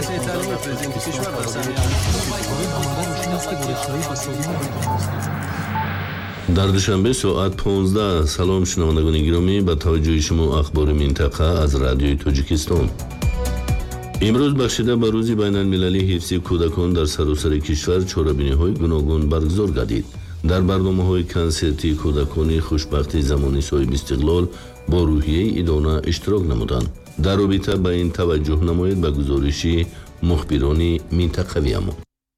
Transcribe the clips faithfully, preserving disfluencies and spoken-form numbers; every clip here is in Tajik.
مؤسسه تعلیم پرزیدنت کشور در سامانه در دوشنبه ساعت پانزده. سلام شنوندگان گرامی، با توجه شما اخبار منطقه از رادیوی تاجیکستان. امروز بخشیده به روز بین المللی حفظ کودکان در سراسر کشور چاره‌بینی‌های گوناگون برگزار گردید. در برنامه‌های کنسرتی کودکان خوشبخت زمانی صاحب استقلال با روحیه ایدانه اشتراک نمودند. در رابطه با این توجه نماید به گزارش مخبران منطقوی ما.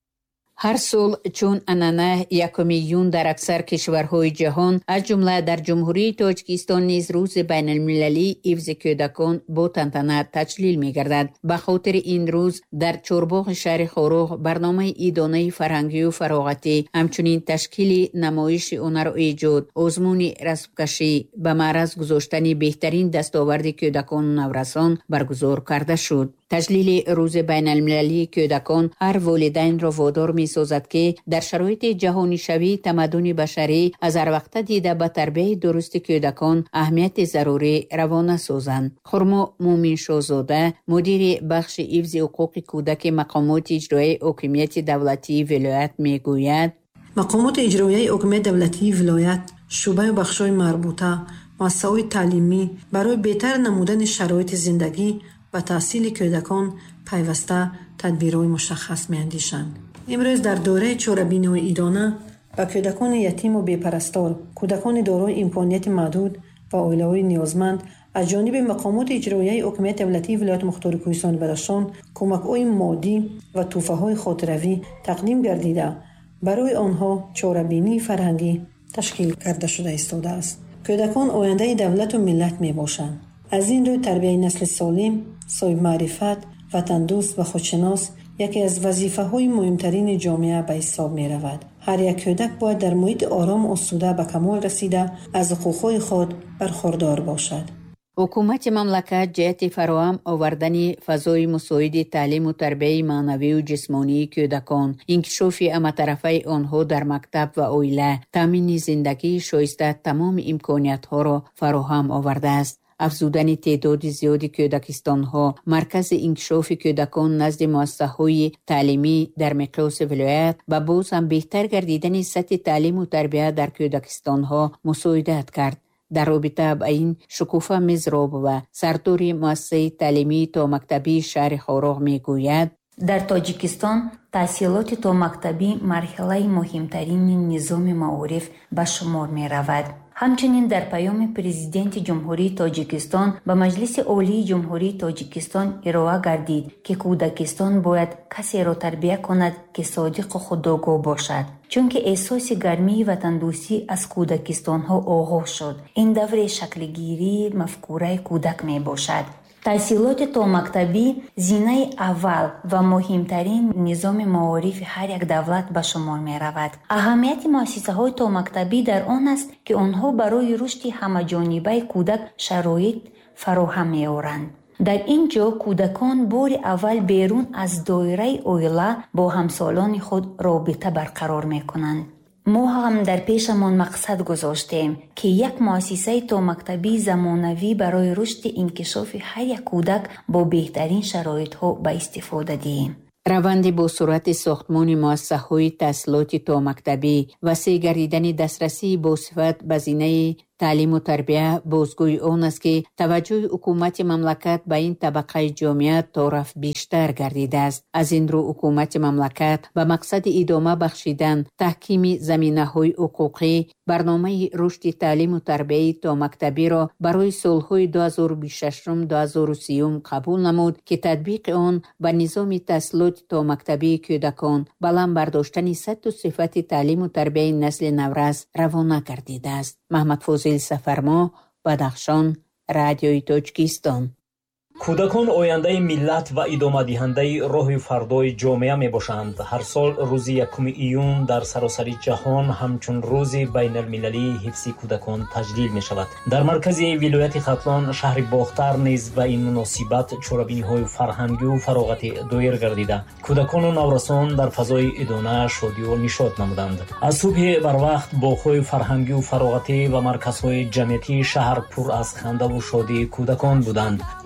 هر سال چون انانه یکم ایون در اکثر کشورهای جهان از جمله در جمهوری تاجیکستان نیز روز بین المللی حفظ کودکان با تنتنه تجلیل می گردد. به خاطر این روز در چورباغ شهر خاروغ برنامه ایدانه فرهنگی و فراغتی همچنین تشکیل نمایش هنر و ایجاد، آزمون رسم کشی به معرض گذاشتن بهترین دستاورد کودکان و نورسان برگزار کرده شد. تجلیل روز بین المللی کودکان هر والدین را وادار می سازد که در شرایط جهانی شوی تمدن بشری از هر وقت دیده به تربیت درست کودکان اهمیت ضروری روانه سازند. خرما مومن شاهزاده مدیر بخش حفظ حقوق کودک مقامات اجرایی حکومت دولتی ولایت می گوید: مقامات اجرایی حکومت دولتی ولایت شعبه و بخش‌های مربوطه مؤسسه‌های تعلیمی برای بهتر نمودن شرایط زندگی و تحصیل کودکان پیوسته تدبیرهای مشخص می‌اندیشند. امروز در دوره چاره‌بینی ایرانه با کودکان یتیم و بی‌پرستار، کودکان دارای امکانات محدود و عائله‌های نیازمند از جانب مقامات اجرایی حکومت دولتی ولایت مختار کوهستان بدخشان کمک‌های مادی و تحفه‌های خاطروی تقدیم گردیده برای آنها چاره‌بینی فرهنگی تشکیل کرده شده ایستاده است. کودکان آینده دولت و ملت میباشند. از این روی تربیت نسل سالم، صاحب معرفت، وطن دوست و خودشناس یکی از وظیفه‌های مهمترین جامعه به حساب می‌رود. هر یک کودک باید در محیط آرام و آسوده به کمال رسیده از حقوق‌های خود برخوردار باشد. حکومت مملکت جهت فراهم آوردن فضای مساعد تعلیم و تربیت معنوی و جسمانی کودکان، انکشاف هم‌طرفی آنها در مکتب و عائله، تامین زندگی شایسته تمام امکانات‌ها را فراهم آورده است. افزودن تعداد زیادی کودکستان‌ها، مرکز انکشاف کودکان نزد مؤسسه‌های تعلیمی در مقیاس ولایت و باز هم بهتر گردیدن سطح تعلیم و تربیت در کودکستان‌ها مساعدت کرد. در رابطه با این شکوفه مزراب و سردار مؤسسه تعلیمی تا مکتبی شهر خاروغ میگوید: در تاجیکستان تحصیلات تا مکتبی مرحله مهمترین نظام معارف به شمار می رود. همچنین در پیام پرزیدنت جمهوری تاجیکستان به مجلس عالی جمهوری تاجیکستان ارائه گردید که کودکستان باید کسی را تربیت کند که صادق و خودآگاه باشد، چون که احساس گرمی و تندرستی از کودکستان ها آغاز شد. این دوره شکلگیری مفکوره کودک می باشد. تحصیلات تا مکتبی زینه اول و مهمترین نظام معارف هر یک دولت به شمار می رود. اهمیت مؤسسه های تا مکتبی در آن است که آنها برای رشد همه‌جانبه کودک شرایط فراهم می آورند. در اینجا کودکان بار اول بیرون از دایره عائله با همسالان خود رابطه برقرار می کنند. ما هم در پیشمان مقصد گذاشتیم که یک مؤسسه تا مکتبی زمانوی برای رشد انکشاف هر یک کودک با بهترین شرایط ها به استفاده دهیم. روند با صورت ساختمان مؤسسه‌های تحصیلات تا مکتبی، وسیع گردیدن دسترسی با صفت به زینه تعلیم و تربیت بازگوی آن است که توجه حکومت مملکت به این طبقه جامعه تا رفت بیشتر گردیده است. از این رو حکومت مملکت به مقصد ادامه بخشیدن تحکیم زمینه‌های حقوقی برنامه رشد تعلیم و تربیت تا مکتبی را برای سالهای دو هزار و بیست و شش تا دو هزار و سی قبول نمود که تطبیق آن به نظام تحصیلات تا مکتبی کودکان بلند برداشتن سطح و صفت تعلیم و تربیت نسل نورس روانه گردیده است. محمد فاضل سفرما، بدخشان، رادیوی تاجیکستان. کودکان آینده ملت و ادامه دهنده راه فردای جامعه می باشند. هر سال روز یکم ایون در سراسر جهان همچون روز بین المللی حفظ کودکان تجلیل می شود. در مرکز ولایت ختلان شهر باختر نیز به این مناسبت چاره‌بینی های فرهنگی و فراغتی دایر گردیده کودکان و نورسان در فضای ادانه شادی و نشاط نمودند. از صبح بر وقت باغ‌های فرهنگی و فراغتی و مرکزهای جمعیتی شهر پر از خنده و شادی کودکان بودند. در صحنه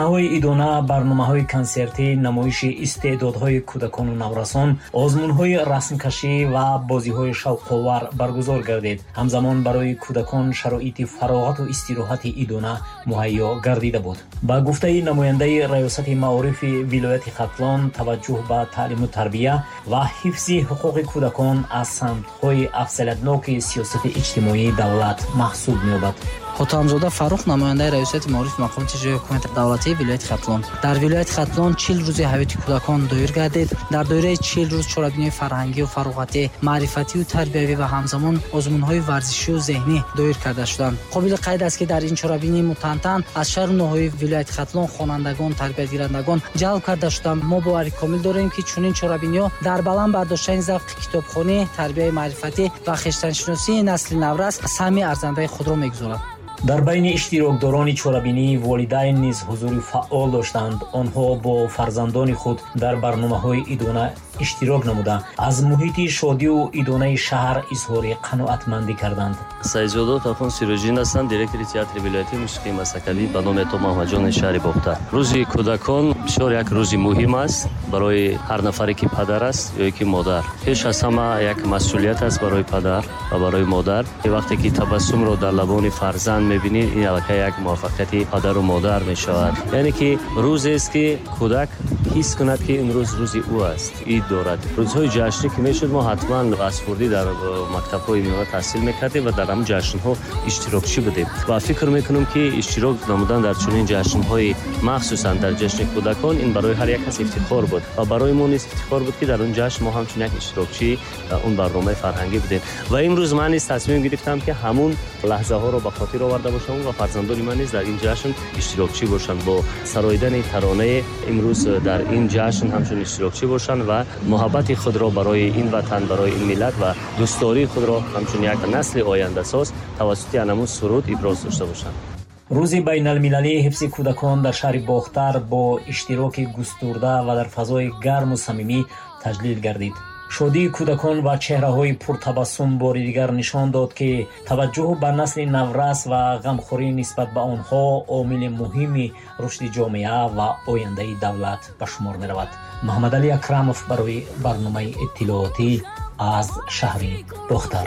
сахнаҳои идона, барномаҳои консертӣ, намоиши истеъдодҳои кӯдакону наврасон, озмунҳои расмкашӣ ва бозиҳои шавқовар баргузор гардид. ҳамзамон барои кӯдакон шароити фароғату истироҳати идона муҳайё гардида буд. ба гуфтаи намояндаи раёсати маорифи вилояти Хатлон, таваҷҷӯҳ ба таълиму тарбия ва ҳифзи ҳуқуқи кӯдакон аз самтҳои афзалиятноки сиёсати иҷтимоии давлат маҳсуб меёбад. ҳотамзода Фаррух, намояндаи раёсати маорифи мақомоти иҷроии ҳукумати давлатии вилояти Хатлон. Дар вилояти Хатлон чил рӯзи ҳаёти кӯдакон доир гардид. Дар доираи чил рӯз чорабинии фарҳангию фароғатӣ, маърифатию тарбиявӣ ва ҳамзамон озмунҳои варзишию зеҳнӣ доир карда шуданд. қобили қайд аст, ки дар ин чорабинии мутантан аз шаҳру ноҳияи вилояти Хатлон хонандагон, тарбиятгирандагон ҷалб карда шуданд. Мо бовари комил дорем, ки чунин чорабиниҳо дар баланд бардоштани завқи китобхонӣ, тарбияи маърифатӣ ва хештаншиносии насли наврас саҳми арзандаи худро мегузорад. дар байни иштирокдорони чорабинӣ волидайн низ ҳузури фаъол доштанд. онҳо бо фарзандони худ дар барномаҳои идона иштирок намуда аз муҳити шодию идонаи шаҳр изҳори қаноатмандӣ карданд. Сайзёдо Тафон Сироҷдин ҳастам, директори театри вилоятии мусиқии Масакавӣ ба номи То Маҳмаҷони шаҳри Бохта. Рӯзи кӯдакон бисёр як рӯзи муҳим аст барои ҳар нафаре ки падар аст ё ки модар. Пеш аз ҳама як масъулият аст барои падар ва барои модар. Вақте ки табассумро дар лабони фарзанд мебинӣ, ин аллакай як муваффақияти падару модар мешавад. Яъне ки рӯзест ки кӯдак ҳис кунад ки ин рӯз рӯзи ӯ аст, ид дорад. Рӯзҳои ҷашнӣ ки мешуд, мо ҳатман аз хурдӣ дар мактабҳои миллат таҳсил мекардем ва дар ҳамон ҷашнҳо иштирокчӣ будем. Ва фикр мекунам ки иштирок намудан дар чунин ҷашнҳои махсусан дар ҷашни кӯдакон ин барои ҳар як кас ифтихор буд ва барои мо низ ифтихор буд ки дар он ҷашн мо ҳамчун як иштирокчӣ он барномаи фарҳангӣ будем. Ва имрӯз ман низ тасмим гирифтам ки ҳамун лаҳзаҳоро ба хотир оварда бошам ва фарзандони ман низ дар ин ҷашн иштирокчӣ бошанд, бо сароидани таронаи имрӯз дар ин ҷашн ҳамчун иштирокчӣ бошанд ва муҳаббати худро барои ин ватан, барои ин миллат ва дӯстдории худро ҳамчун як насли ояндасоз тавассути анамун суруд иброз дошта бошанд. рӯзи байналмилалии ҳифзи кӯдакон дар шаҳри Бохтар бо иштироки густурда ва дар фазои гарму самимӣ таҷлил гардид. шодии кӯдакон ва чеҳраҳои пуртабассум бори дигар нишон дод, ки таваҷҷӯҳ ба насли наврас ва ғамхорӣ нисбат ба онҳо омили муҳими рушди ҷомеа ва ояндаи давлат ба шумор меравад. Муҳаммадалӣ Акрамов барои барномаи иттилоотӣ аз шаҳри Бохтар.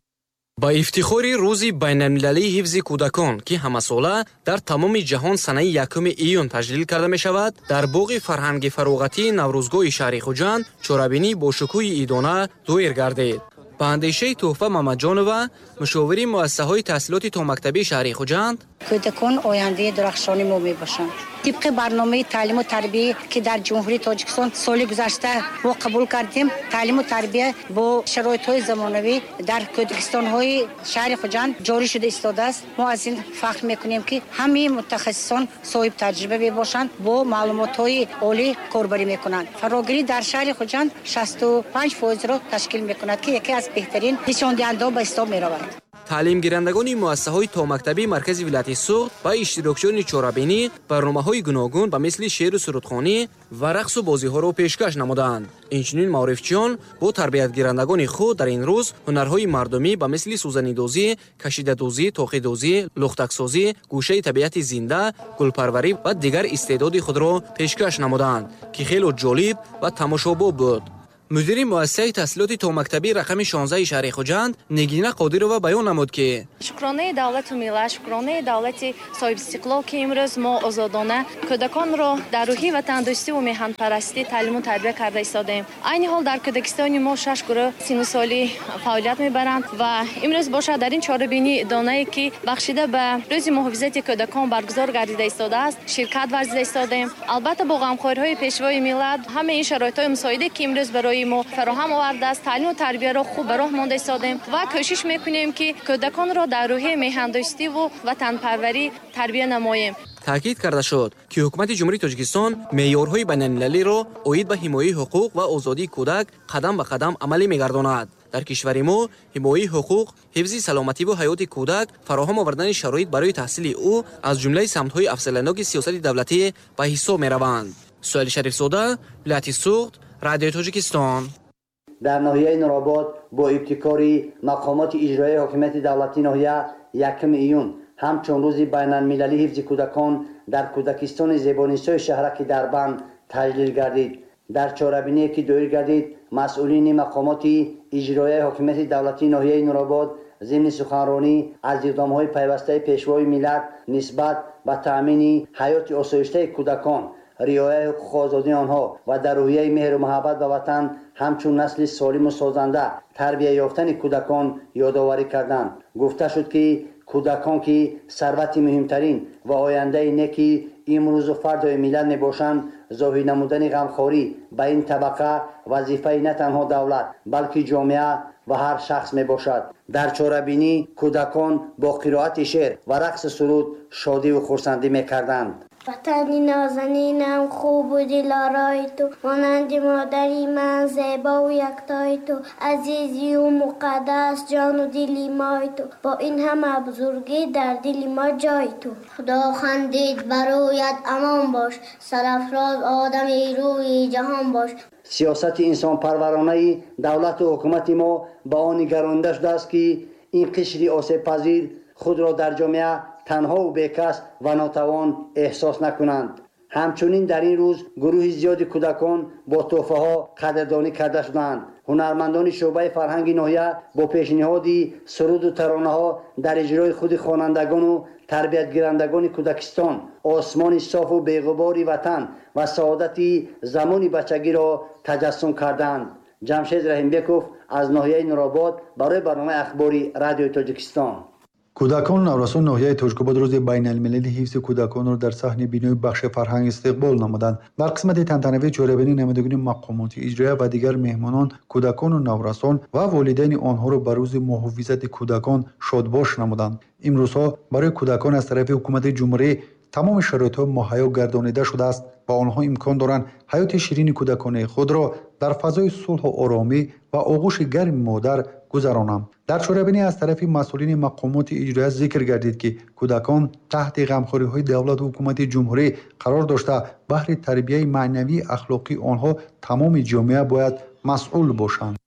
ба ифтихори рӯзи байналмилалии ҳифзи кӯдакон, ки ҳамасола дар тамоми ҷаҳон санаи якуми июн таҷлил карда мешавад, дар боғи фарҳанги фароғатии Наврӯзгоҳи шаҳри Хуҷанд чорабинӣ бо шукӯҳи идона доир гардид. ба андешаи Туҳфа Мамаҷонова, мушовири муассисаҳои таҳсилоти томактабии шаҳри Хуҷанд: кӯдакон ояндаи дурахшони мо мебошанд. طبق برنامه تعلیم و تربیه که در جمهوری تاجیکستان سال گذشته ما قبول کردیم، تعلیم و تربیه با شرایط‌های زمانوی در کردستان‌های شهر خوجند جاری شده ایستاده است. ما از این فخر می‌کنیم که همه متخصصان صاحب تجربه باشند، با معلومات‌های عالی کاربری می‌کنند. فراگیری در شهر خوجند شصت و پنج درصد را تشکیل می‌کند که یکی از بهترین نشاندهنده به حساب می‌رود. таълимгирандагони муассисаҳои томактабии маркази вилояти суғд ва иштирокчиёни чорабинӣ барномаҳои гуногун ба мисли шеъру сурудхонӣ ва рақсу бозиҳоро пешкаш намуданд. инчунин маорифчиён бо тарбиятгирандагони худ дар ин рӯз ҳунарҳои мардумӣ ба мисли сӯзанидозӣ, кашидадозӣ, тоқидозӣ, лухтаксозӣ, гӯшаи табиати зинда, гулпарварӣ ва дигар истеъдоди худро пешкаш намуданд, ки хело ҷолиб ва тамошобоб буд. мудири муассисаи таҳсилоти томактабии рақами шонздаҳи шаҳри Хуҷанд Нигина Қодирова баён намуд, ки шукронаи давлату миллат, шукронаи давлати соҳибистиқлол, ки имрӯз мо озодона кӯдаконро дар рӯҳӣ ва тандурустиву меҳанпарастӣ таълиму тарбия карда истодем. айни ҳол дар кӯдакистони мо шаш гурӯҳ сину солӣ фаъолият мебаранд ва имрӯз бошад дар ин чорабинии идонае ки бахшида ба рӯзи муҳофизати кӯдакон баргузор гардида истодааст, ширкат варзида истодем. албатта бо ғамхориҳои пешвои миллат ҳамаи ин шароитҳои мусоиде ки имрӯз барои мо фароҳам оварда аст, таълиму тарбияро хуб ба роҳ монда истодем ва кӯшиш мекунем ки кӯдаконро дар рӯҳи меҳандӯстиву ватанпарварӣ тарбия намоем. таъкид карда шуд, ки ҳукумати ҷумҳурии Тоҷикистон меъёрҳои байналмилалиро оид ба ҳимояи ҳуқуқ ва озодии кӯдак қадам ба қадам амалӣ мегардонад. дар кишвари мо ҳимояи ҳуқуқ, ҳифзи саломативу ҳаёти кӯдак, фароҳам овардани шароит барои таҳсили ӯ аз ҷумлаи самтҳои афзалияноки сиёсати давлатӣ ба ҳисоб мераванд. Суайли Шарифзода, вилояти суғд, радиои Тоҷикистон. در ناحیه نورآباد با ابتکاری مقامات اجرایی حکومت دولتی ناحیه یکم ایون همچون روز بین المللی حفظ کودکان дар кӯдакистони зебонистои шаҳраки Дарбанд таҷлил гардид. дар чорабиние ки доир гардид, масъулини мақомоти иҷроияи ҳокимияти давлатии ноҳияи Нуробод зимни суханронӣ аз иқдомҳои пайвастаи пешвои миллат нисбат ба таъмини ҳаёти осоиштаи кӯдакон, риояи ҳуқуқу озодии онҳо ва дар рӯҳияи меҳру муҳаббат ба ватан ҳамчун насли солиму созанда тарбия ёфтани кӯдакон ёдоварӣ карданд. гуфта шуд ки кӯдакон ки сарвати муҳимтарин ва ояндаи неки имрӯзу фардои миллат мебошанд, зоҳир намудани ғамхорӣ ба ин табақа вазифаи на танҳо давлат, балки ҷомеа ва ҳар шахс мебошад. дар чорабинӣ кӯдакон бо қироати шеър ва рақсу суруд шодиву хурсандӣ мекарданд. ватани нозанинам хубу дилораи ту, монанди модари ман зебову яктои ту, азизию муқаддас ҷону дили мои ту, бо ин ҳама бузургӣ дар дили мо ҷои ту. худо хандид ба рӯят амон бош, сарафроз одами рӯи ҷаҳон бош. сиёсати инсонпарваронаи давлату ҳукумати мо ба он нигаронида шудааст ки ин қишри осебпазир худро дар ҷомеа танҳову бекас ва нотавон эҳсос накунанд. ҳамчунин дар ин рӯз гурӯҳи зиёди кӯдакон бо тӯҳфаҳо қадрдонӣ карда шуданд. ҳунармандони шӯъбаи фарҳанги ноҳия бо пешниҳоди суруду таронаҳо дар иҷрои худи хонандагону тарбиятгирандагони кӯдакистон осмони софу беғубори ватан ва саодати замони бачагиро таҷассум карданд. ҷамшед раҳимбеков аз ноҳияи Нуробод барои барномаи ахбори радиои Тоҷикистон. кӯдакон наврасон ноҳияи Тоҷикобод рӯзи байналмилалии ҳифзи кӯдаконро дар саҳни бинои бахши фарҳанг истиқбол намуданд. дар қисмати тантанавии чорабинӣ намоядагони мақомоти иҷроия ва дигар меҳмонон кӯдакону наврасон ва волидайни онҳоро ба рӯзи муҳофизати кӯдакон шодбош намуданд. имрӯзҳо барои кӯдакон аз тарафи ҳукумати ҷумҳурӣ тамоми шароитҳо муҳайё гардонида шудааст ва онҳо имкон доранд ҳаёти ширини кӯдаконаи худро дар фазои сулҳу оромӣ ва оғӯши гарми модар гузаронанд. дар чорабинӣ аз тарафи масъулини мақомоти иҷроия зикр гардид ки кӯдакон таҳти ғамхориҳои давлату ҳукумати ҷумҳурӣ қарор дошта баҳри тарбияи маънавии ахлоқии онҳо тамоми ҷомеа бояд масъул бошанд.